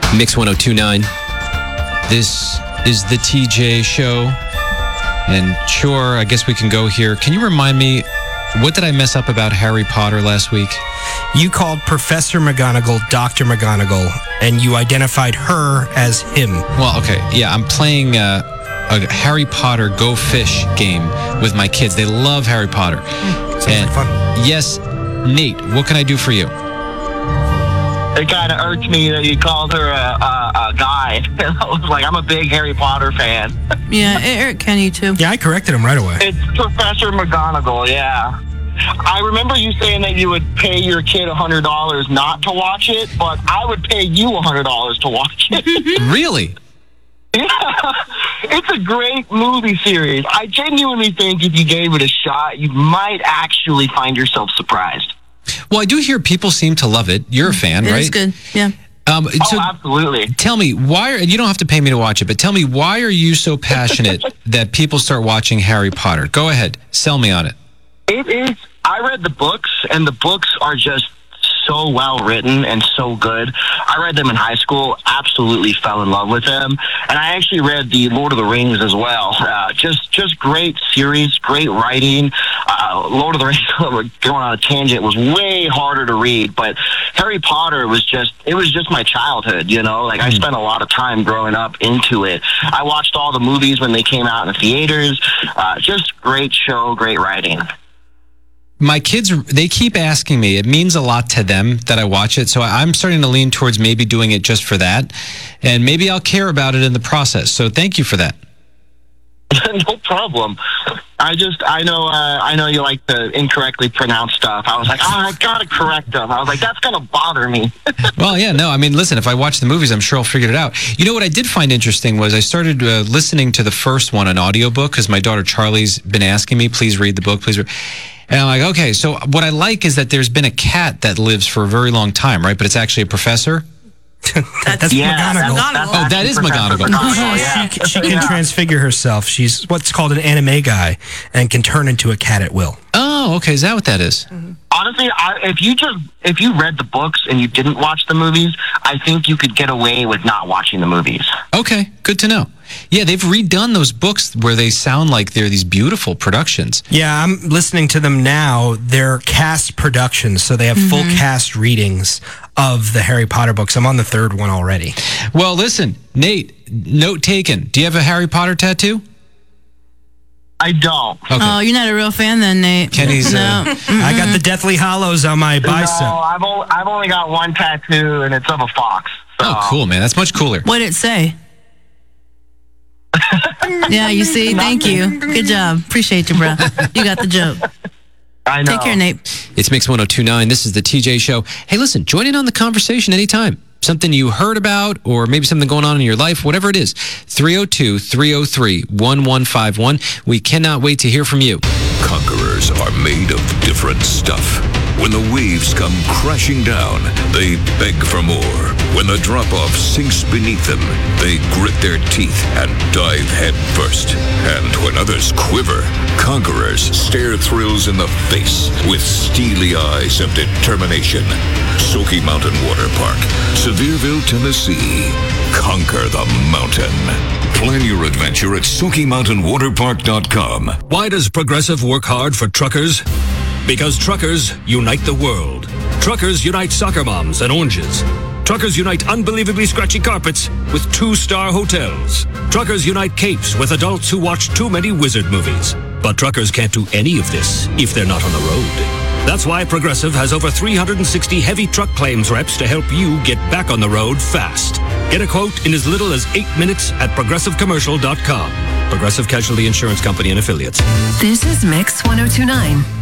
Mix 1029. This is the TJ Show. And sure, I guess we can go here. Can you remind me, what did I mess up about Harry Potter last week? You called Professor McGonagall Dr. McGonagall, and you identified her as him. Well, okay. Yeah, I'm playing a Harry Potter Go Fish game with my kids. They love Harry Potter. Sounds like fun. Yes, Nate, what can I do for you? It kind of irked me that you called her a guy. I was like, I'm a big Harry Potter fan. Yeah, it irked Kenny too. Yeah, I corrected him right away. It's Professor McGonagall, yeah. I remember you saying that you would pay your kid $100 not to watch it, but I would pay you $100 to watch it. Really? Yeah, it's a great movie series. I genuinely think if you gave it a shot, you might actually find yourself surprised. Well, I do hear people seem to love it. You're a fan, right? It's good, yeah. So absolutely. Tell me, you don't have to pay me to watch it, but tell me, why are you so passionate that people start watching Harry Potter? Go ahead. Sell me on it. It is. I read the books, and the books are just so well written and so good. I read them in high school, absolutely fell in love with them. And I actually read the Lord of the Rings as well. Just great series, great writing. Lord of the Rings, going on a tangent, was way harder to read, but Harry Potter was just my childhood, you know? Like, I spent a lot of time growing up into it. I watched all the movies when they came out in the theaters. Just great show, great writing. My kids, they keep asking me. It means a lot to them that I watch it, so I'm starting to lean towards maybe doing it just for that, and maybe I'll care about it in the process. So thank you for that. No problem. I know you like to incorrectly pronounce stuff. I was like, I gotta correct them. I was like, that's gonna bother me. Well, yeah, no, I mean, listen, if I watch the movies, I'm sure I'll figure it out. You know what I did find interesting was I started listening to the first one, an audiobook, because my daughter Charlie's been asking me, please read the book, please read. And I'm like, okay, so what I like is that there's been a cat that lives for a very long time, right? But it's actually a professor. That's McGonagall. Oh, that is McGonagall. Yeah. She can transfigure herself. She's what's called an anime guy and can turn into a cat at will. Oh, okay. Is that what that is? Honestly, if you read the books and you didn't watch the movies, I think you could get away with not watching the movies. Okay, good to know. Yeah, they've redone those books where they sound like they're these beautiful productions. Yeah, I'm listening to them now. They're cast productions, so they have full cast readings of the Harry Potter books. I'm on the third one already. Well, listen, Nate, note taken. Do you have a Harry Potter tattoo? I don't. Okay. Oh, you're not a real fan then, Nate. Kenny's... No. I got the Deathly Hallows on my bicep. No, I've only got one tattoo, and it's of a fox. So. Oh, cool, man. That's much cooler. What did it say? Yeah, you see? Thank you. Good job. Appreciate you, bro. You got the joke. I know. Take care, Nate. It's Mix 1029. This is the TJ Show. Hey, listen, join in on the conversation anytime. Something you heard about or maybe something going on in your life, whatever it is. 302-303-1151. We cannot wait to hear from you. Conquerors are made of different stuff. When the waves come crashing down, they beg for more. When the drop-off sinks beneath them, they grit their teeth and dive head first. And when others quiver, conquerors stare thrills in the face with steely eyes of determination. Smoky Mountain Water Park, Sevierville, Tennessee. Conquer the mountain. Plan your adventure at SmokyMountainWaterPark.com. Why does Progressive work hard for truckers? Because truckers unite the world. Truckers unite soccer moms and oranges. Truckers unite unbelievably scratchy carpets with 2-star hotels. Truckers unite capes with adults who watch too many wizard movies. But truckers can't do any of this if they're not on the road. That's why Progressive has over 360 heavy truck claims reps to help you get back on the road fast. Get a quote in as little as 8 minutes at ProgressiveCommercial.com. Progressive Casualty Insurance Company and Affiliates. This is Mix 1029.